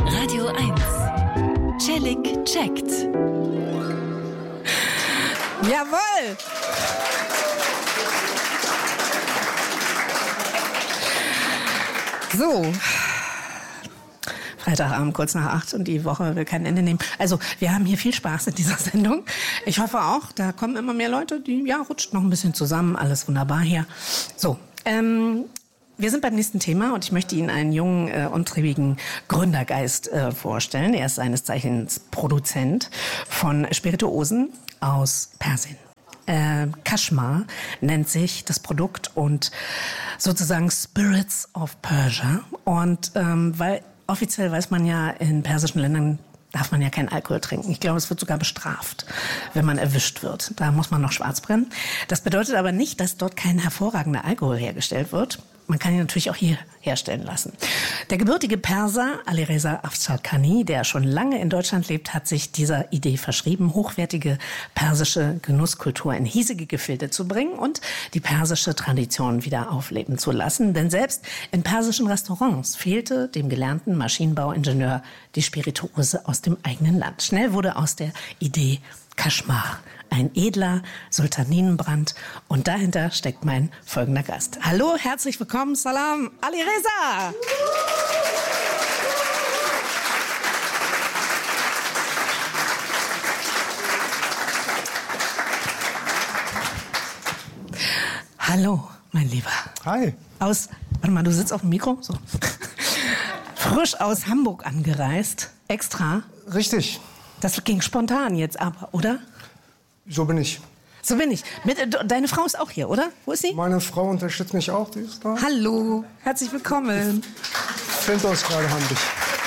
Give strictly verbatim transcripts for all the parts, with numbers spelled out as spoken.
Radio eins. Celik checkt. Jawohl! So. Freitagabend, kurz nach acht und die Woche will kein Ende nehmen. Also, wir haben hier viel Spaß in dieser Sendung. Ich hoffe auch, da kommen immer mehr Leute, die, ja, rutscht noch ein bisschen zusammen. Alles wunderbar hier. So, ähm, wir sind beim nächsten Thema und ich möchte Ihnen einen jungen, äh, untriebigen Gründergeist äh, vorstellen. Er ist seines Zeichens Produzent von Spirituosen aus Persien. Äh, Kashmar nennt sich das Produkt und sozusagen Spirits of Persia. Und ähm, weil offiziell weiß man ja, in persischen Ländern darf man ja keinen Alkohol trinken. Ich glaube, es wird sogar bestraft, wenn man erwischt wird. Da muss man noch schwarz brennen. Das bedeutet aber nicht, dass dort kein hervorragender Alkohol hergestellt wird. Man kann ihn natürlich auch hier herstellen lassen. Der gebürtige Perser Alireza Afzalkhani, der schon lange in Deutschland lebt, hat sich dieser Idee verschrieben, hochwertige persische Genusskultur in hiesige Gefilde zu bringen und die persische Tradition wieder aufleben zu lassen. Denn selbst in persischen Restaurants fehlte dem gelernten Maschinenbauingenieur die Spirituose aus dem eigenen Land. Schnell wurde aus der Idee Kashmar, ein edler Sultaninenbrand. Und dahinter steckt mein folgender Gast. Hallo, herzlich willkommen, Salam, Alireza. Hallo, mein Lieber. Hi. Aus, warte mal, du sitzt auf dem Mikro? So. Frisch aus Hamburg angereist, extra. Richtig. Das ging spontan jetzt aber, oder? So bin ich. So bin ich. Mit, äh, deine Frau ist auch hier, oder? Wo ist sie? Meine Frau unterstützt mich auch, die ist da. Hallo, herzlich willkommen. Filmt uns gerade heimlich.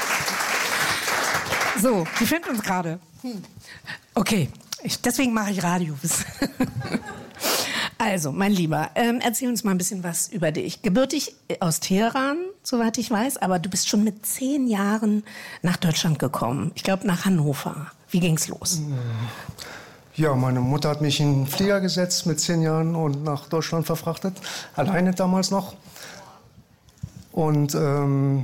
So, die filmt uns gerade. Hm. Okay, ich, deswegen mache ich Radio. Also, mein Lieber, ähm, erzähl uns mal ein bisschen was über dich. Gebürtig aus Teheran, soweit ich weiß, aber du bist schon mit zehn Jahren nach Deutschland gekommen. Ich glaube, nach Hannover. Wie ging's los? Ja, meine Mutter hat mich in den Flieger gesetzt mit zehn Jahren und nach Deutschland verfrachtet. Alleine damals noch. Und ähm,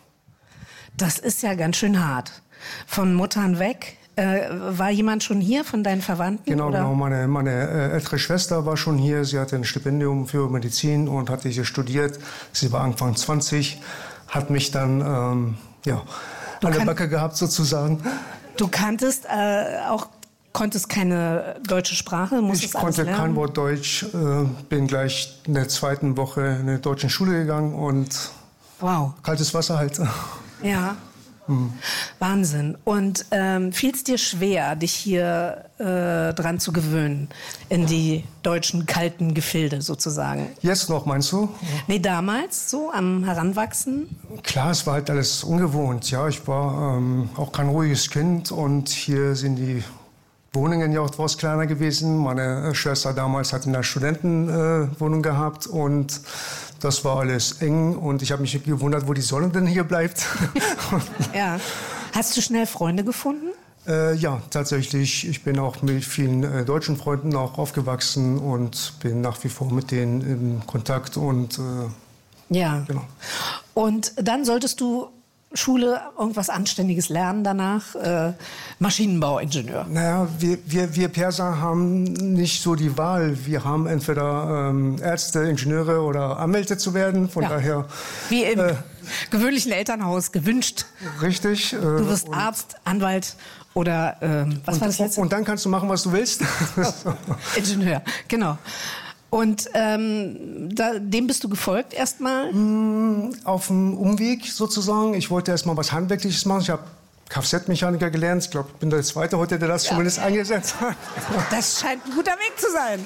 das ist ja ganz schön hart. Von Muttern weg. Äh, war jemand schon hier von deinen Verwandten? Genau, oder? genau. Meine, meine äh, ältere Schwester war schon hier. Sie hatte ein Stipendium für Medizin und hatte hier studiert. Sie war Anfang zwanzig, hat mich dann ähm, ja, an der Backe gehabt sozusagen. Du kanntest äh, auch, konntest keine deutsche Sprache? Ich konnte kein Wort Deutsch, äh, bin gleich in der zweiten Woche in eine deutsche Schule gegangen und wow. Kaltes Wasser halt. Ja. Hm. Wahnsinn. Und ähm, fiel es dir schwer, dich hier äh, dran zu gewöhnen, in die deutschen kalten Gefilde sozusagen? Jetzt noch, meinst du? Nee, damals, so am Heranwachsen? Klar, es war halt alles ungewohnt. Ja, ich war ähm, auch kein ruhiges Kind und hier sind die Wohnungen ja auch etwas kleiner gewesen. Meine Schwester damals hat eine Studentenwohnung äh, gehabt und das war alles eng und ich habe mich gewundert, wo die Sonne denn hier bleibt. Ja. Hast du schnell Freunde gefunden? Äh, ja, tatsächlich. Ich bin auch mit vielen äh, deutschen Freunden auch aufgewachsen und bin nach wie vor mit denen in Kontakt und äh, ja. Genau. Und dann solltest du Schule, irgendwas Anständiges lernen danach, äh, Maschinenbauingenieur. Naja, wir, wir, wir Perser haben nicht so die Wahl. Wir haben entweder ähm, Ärzte, Ingenieure oder Anwälte zu werden. Von ja. daher. Wie im äh, gewöhnlichen Elternhaus gewünscht. Richtig. Äh, du wirst Arzt, Anwalt oder ähm, was und, war das letzte? Und dann kannst du machen, was du willst. Oh, Ingenieur, genau. Und ähm, da, dem bist du gefolgt erstmal? Auf dem Umweg sozusagen. Ich wollte erstmal was Handwerkliches machen. Ich habe Kfz-Mechaniker gelernt. Ich glaube, ich bin der Zweite heute, der das ja. zumindest eingesetzt hat. Das scheint ein guter Weg zu sein.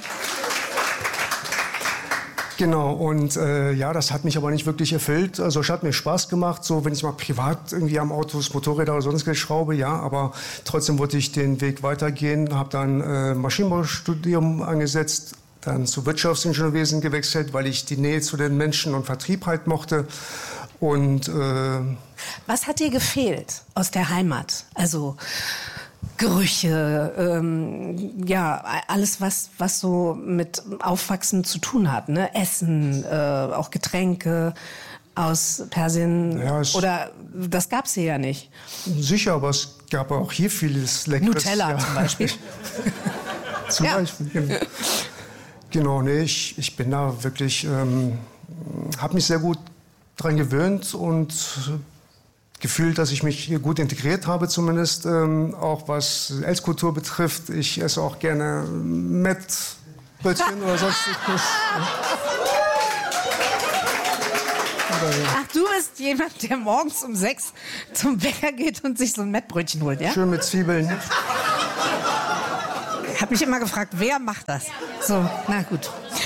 Genau, und äh, ja, das hat mich aber nicht wirklich erfüllt. Also es hat mir Spaß gemacht, so wenn ich mal privat irgendwie am Autos, Motorräder oder sonst schraube, ja, aber trotzdem wollte ich den Weg weitergehen, habe dann äh, Maschinenbaustudium angesetzt, dann zu Wirtschaftsingenieurwesen gewechselt, weil ich die Nähe zu den Menschen und Vertrieb halt mochte. Und äh, was hat dir gefehlt aus der Heimat? Also Gerüche, ähm, ja, alles, was, was so mit Aufwachsen zu tun hat, ne? Essen, äh, auch Getränke. aus Persien? Ja, es- Oder das gab es hier ja nicht. Sicher, aber es gab auch hier vieles Leckeres. Nutella ja. zum Beispiel. Zum Ja. Beispiel, genau. Genau, nee, ich, ich bin da wirklich, ähm, habe mich sehr gut dran gewöhnt und gefühlt, dass ich mich hier gut integriert habe zumindest, ähm, auch was Esskultur betrifft. Ich esse auch gerne Mettbrötchen oder sonstiges. Ach, du bist jemand, der morgens um sechs zum Bäcker geht und sich so ein Mettbrötchen holt, ja? Schön mit Zwiebeln. Ich habe mich immer gefragt, wer macht das? So, na gut.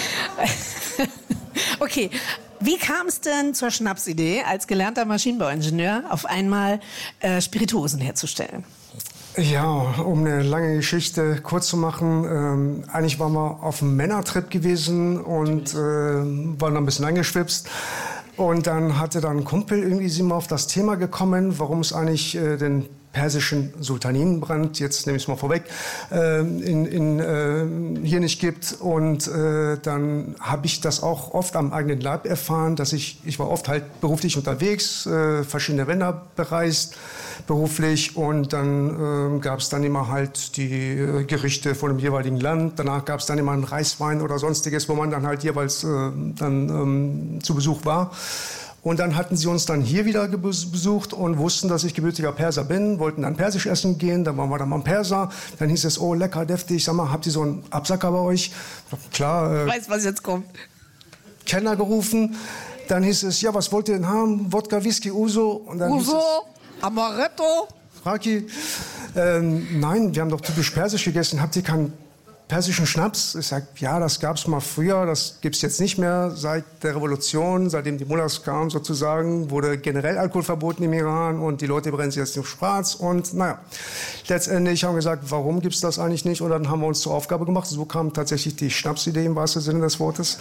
Okay, wie kam es denn zur Schnapsidee, als gelernter Maschinenbauingenieur auf einmal äh, Spirituosen herzustellen? Ja, um eine lange Geschichte kurz zu machen, ähm, eigentlich waren wir auf einem Männertrip gewesen und äh, waren da ein bisschen angeschwipst. Und dann hatte dann ein Kumpel irgendwie sind wir auf das Thema gekommen, warum es eigentlich äh, den persischen Sultaninenbrand, jetzt nehme ich es mal vorweg, äh, in, in, äh, hier nicht gibt. Und äh, dann habe ich das auch oft am eigenen Leib erfahren, dass ich, ich war oft halt beruflich unterwegs, äh, verschiedene Länder bereist, beruflich. Und dann äh, gab es dann immer halt die äh, Gerichte von dem jeweiligen Land. Danach gab es dann immer einen Reiswein oder sonstiges, wo man dann halt jeweils äh, dann ähm, zu Besuch war. Und dann hatten sie uns dann hier wieder besucht und wussten, dass ich gebürtiger Perser bin, wollten dann Persisch essen gehen, dann waren wir dann mal Perser. Dann hieß es, oh lecker, deftig, sag mal, habt ihr so einen Absacker bei euch? Klar. Äh, Weißt, was jetzt kommt? Kellner gerufen, dann hieß es, ja, was wollt ihr denn haben? Wodka, Whisky, Uso? Und dann hieß Uso, Amaretto. es, Raki. Ähm, nein, wir haben doch typisch Persisch gegessen, habt ihr keinen persischen Schnaps? Ich sage, ja, das gab es mal früher, das gibt es jetzt nicht mehr. Seit der Revolution, seitdem die Mullahs kamen sozusagen, wurde generell Alkohol verboten im Iran und die Leute brennen sich jetzt nur schwarz. Und naja, letztendlich haben wir gesagt, warum gibt es das eigentlich nicht? Und dann haben wir uns zur Aufgabe gemacht. So kam tatsächlich die Schnapsidee im wahrsten Sinne des Wortes.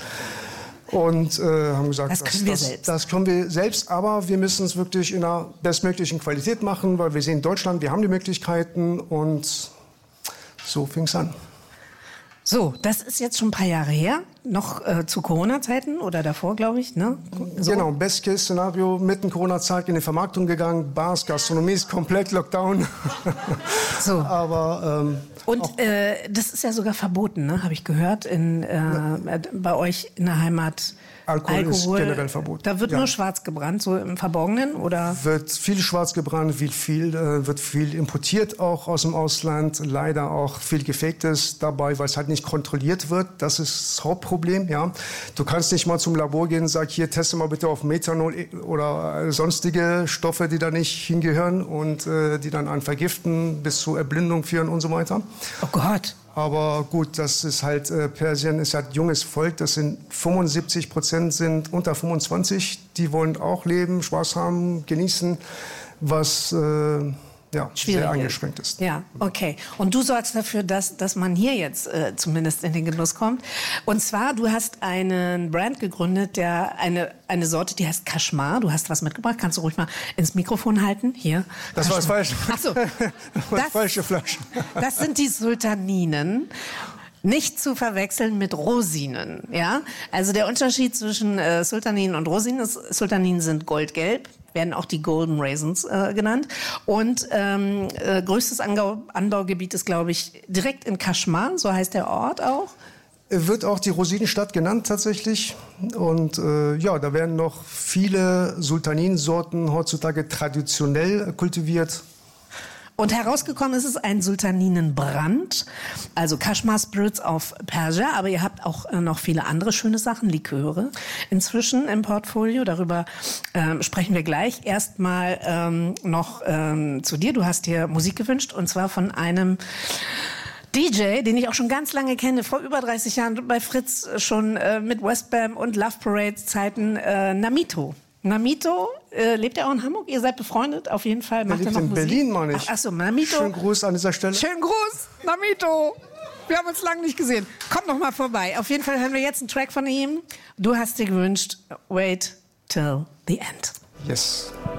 Und äh, haben gesagt, Das können wir das, selbst. das können wir selbst, aber wir müssen es wirklich in einer bestmöglichen Qualität machen, weil wir sehen, Deutschland, wir haben die Möglichkeiten und so fing es an. So, das ist jetzt schon ein paar Jahre her, noch äh, zu Corona-Zeiten oder davor, glaube ich, ne? So. Genau, Best-Case-Szenario, mitten Corona-Zeit in die Vermarktung gegangen, Bars, Gastronomie ist komplett Lockdown. So. Aber ähm, Und äh, das ist ja sogar verboten, ne? Habe ich gehört, in, äh, bei euch in der Heimat. Alkohol, ist generell verboten. Da wird Ja. nur schwarz gebrannt, so im Verborgenen, oder? wird viel schwarz gebrannt, wird viel, äh, wird viel importiert auch aus dem Ausland, leider auch viel Gefaktes dabei, weil es halt nicht kontrolliert wird. Das ist das Hauptproblem. Ja. Du kannst nicht mal zum Labor gehen und sagen, hier teste mal bitte auf Methanol oder sonstige Stoffe, die da nicht hingehören und äh, die dann an Vergiften bis zur Erblindung führen und so weiter. Oh Gott. Aber gut, das ist halt, äh, Persien ist halt junges Volk, das sind fünfundsiebzig Prozent sind unter fünfundzwanzig, die wollen auch leben, Spaß haben, genießen, was äh, ja, sehr eingeschränkt ist. Ja, okay. Und du sorgst dafür, dass, dass man hier jetzt äh, zumindest in den Genuss kommt. Und zwar, du hast einen Brand gegründet, der eine, eine Sorte, die heißt Kashmar. Du hast was mitgebracht, kannst du ruhig mal ins Mikrofon halten. Hier. Das war das Falsche. Ach so. Das war Das- falsche Flasche. Das sind die Sultaninen. Nicht zu verwechseln mit Rosinen, ja? Also der Unterschied zwischen äh, Sultaninen und Rosinen ist, Sultaninen sind goldgelb, werden auch die Golden Raisins äh, genannt. Und ähm, äh, größtes Anbau, Anbaugebiet ist, glaube ich, direkt in Kashmar, so heißt der Ort auch. Wird auch die Rosinenstadt genannt tatsächlich. Und äh, ja, da werden noch viele Sultaninsorten heutzutage traditionell kultiviert. Und herausgekommen ist es ein Sultaninenbrand, also Kashmar Spirits auf Persia, aber ihr habt auch äh, noch viele andere schöne Sachen, Liköre inzwischen im Portfolio. Darüber ähm, sprechen wir gleich. Erstmal ähm, noch ähm, zu dir. Du hast dir Musik gewünscht und zwar von einem D J, den ich auch schon ganz lange kenne, vor über dreißig Jahren bei Fritz schon äh, mit Westbam und Love Parade Zeiten, äh, Namito. Namito, äh, lebt er auch in Hamburg? Ihr seid befreundet, auf jeden Fall. Er Macht er lebt noch in Musik? Berlin, meine ich. Ach, ach so, Namito. Schönen Gruß an dieser Stelle. Schönen Gruß, Namito. Wir haben uns lange nicht gesehen. Kommt noch mal vorbei. Auf jeden Fall hören wir jetzt einen Track von ihm. Du hast dir gewünscht, Wait Till the End. Yes.